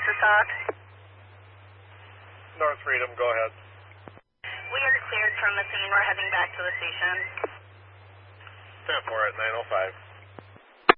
to talk? North Freedom, go ahead. We are cleared from the scene. We're heading back to the station. 10-4 at 905.